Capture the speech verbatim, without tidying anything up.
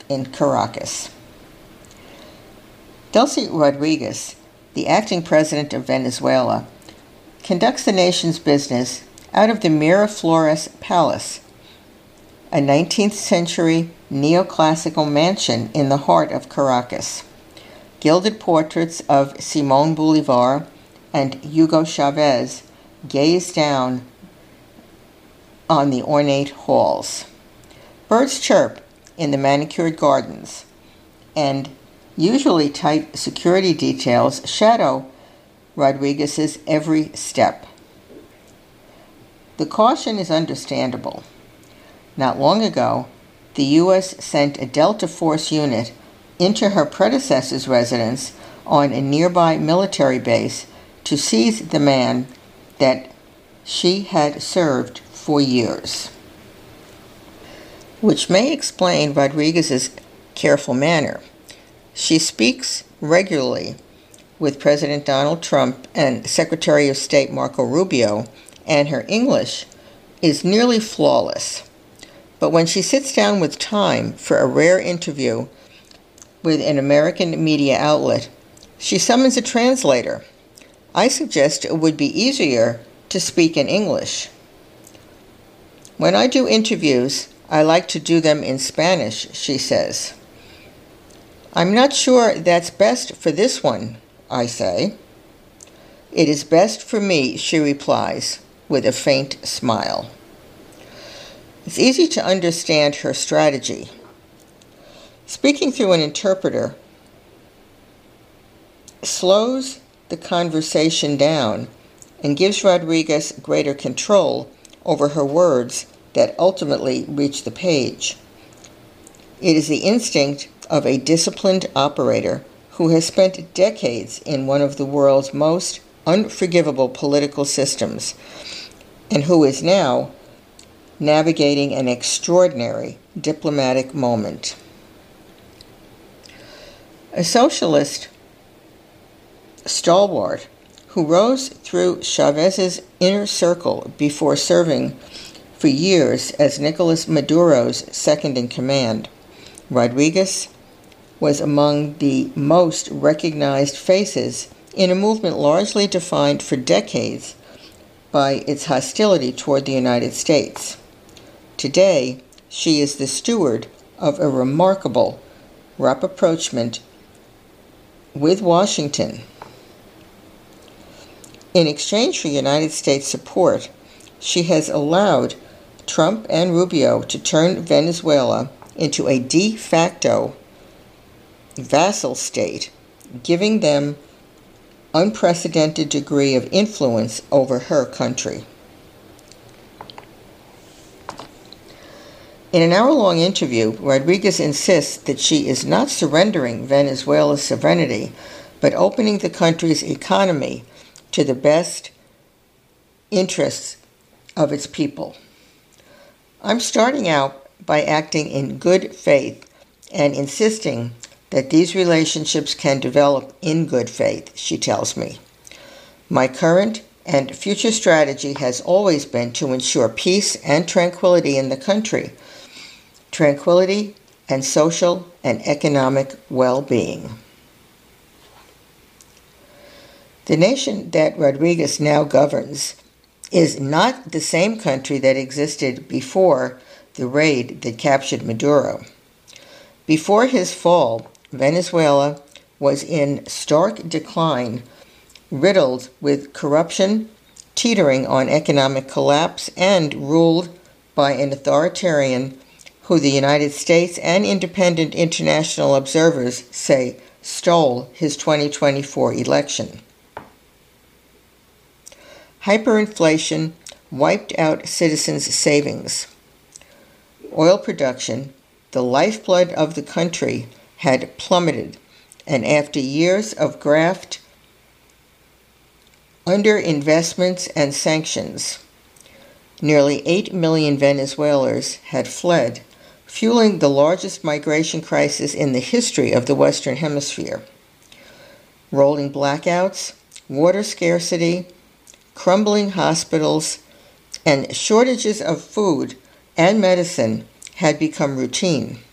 in Caracas. Delcy Rodriguez, the acting president of Venezuela, conducts the nation's business out of the Miraflores Palace, a nineteenth century neoclassical mansion in the heart of Caracas. Gilded portraits of Simón Bolívar and Hugo Chavez gaze down on the ornate halls. Birds chirp in the manicured gardens, and usually tight security details shadow Rodriguez's every step. The caution is understandable. Not long ago, the U S sent a Delta Force unit into her predecessor's residence on a nearby military base to seize the man that she had served for years, which may explain Rodriguez's careful manner. She speaks regularly with President Donald Trump and Secretary of State Marco Rubio, and her English is nearly flawless. But when she sits down with time for a rare interview with an American media outlet, she summons a translator. I suggest it would be easier to speak in English. When I do interviews, I like to do them in Spanish, she says. I'm not sure that's best for this one, I say. It is best for me, she replies, with a faint smile. It's easy to understand her strategy. Speaking through an interpreter slows the conversation down and gives Rodriguez greater control over her words that ultimately reach the page. It is the instinct of a disciplined operator who has spent decades in one of the world's most unforgivable political systems and who is now navigating an extraordinary diplomatic moment. A socialist stalwart who rose through Chavez's inner circle before serving for years as Nicolas Maduro's second-in-command, Rodriguez was among the most recognized faces in a movement largely defined for decades by its hostility toward the United States. Today, she is the steward of a remarkable rapprochement with Washington. In exchange for United States support, she has allowed Trump and Rubio to turn Venezuela into a de facto vassal state, giving them unprecedented degree of influence over her country. In an hour-long interview, Rodriguez insists that she is not surrendering Venezuela's sovereignty, but opening the country's economy to the best interests of its people. I'm starting out by acting in good faith and insisting that these relationships can develop in good faith, she tells me. My current and future strategy has always been to ensure peace and tranquility in the country, tranquility and social and economic well-being. The nation that Rodriguez now governs is not the same country that existed before the raid that captured Maduro. Before his fall, Venezuela was in stark decline, riddled with corruption, teetering on economic collapse, and ruled by an authoritarian who the United States and independent international observers say stole his twenty twenty-four election. Hyperinflation wiped out citizens' savings. Oil production, the lifeblood of the country, had plummeted, and after years of graft, underinvestments, and sanctions, nearly eight million Venezuelans had fled, fueling the largest migration crisis in the history of the Western Hemisphere. Rolling blackouts, water scarcity, crumbling hospitals, and shortages of food and medicine had become routine.